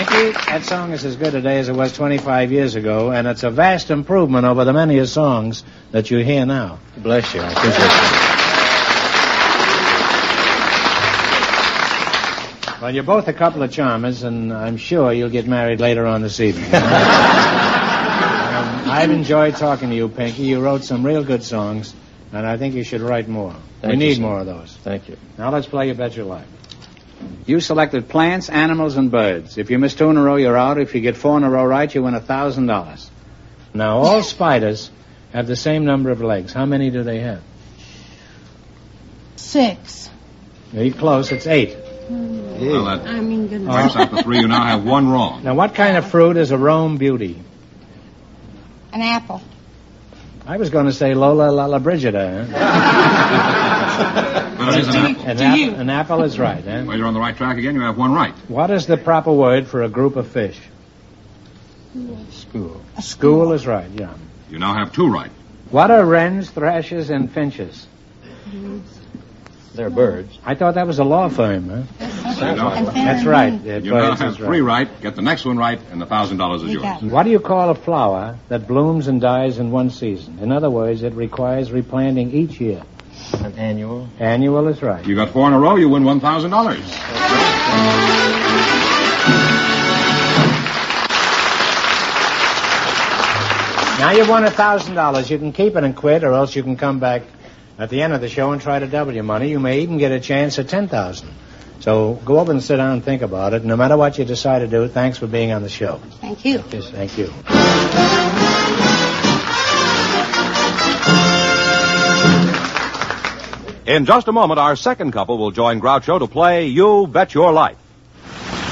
Pinky, that song is as good today as it was 25 years ago, and it's a vast improvement over the many songs that you hear now. Bless you. I appreciate that. Well, you're both a couple of charmers, and I'm sure you'll get married later on this evening. I've enjoyed talking to you, Pinky. You wrote some real good songs, and I think you should write more. We need more of those. Thank you. Now let's play You Bet Your Life. You selected plants, animals, and birds. If you miss 2 in a row, you're out. If you get 4 in a row right, you win $1,000. Now, all spiders have the same number of legs. How many do they have? 6. You're close. It's 8. Well, that goodness. wipes out the 3. You now have 1 wrong. Now, what kind of fruit is a Rome beauty? An apple. I was going to say Lola Lalabrigida. Well, it is An apple is right, eh? Well, you're on the right track again. You have 1 right. What is the proper word for a group of fish? School. School is right, yeah. You now have 2 right. What are wrens, thrushes, and finches? They're birds. I thought that was a law firm, huh? That's right. You now have 3 right. Get the next one right, and the $1,000 is yours. What do you call a flower that blooms and dies in one season? In other words, it requires replanting each year. An annual. Annual is right. You got 4 in a row, you win $1,000. Now you've won $1,000. You can keep it and quit, or else you can come back at the end of the show and try to double your money. You may even get a chance at $10,000. So go over and sit down and think about it. No matter what you decide to do, thanks for being on the show. Thank you. Thank you. In just a moment, our second couple will join Groucho to play You Bet Your Life.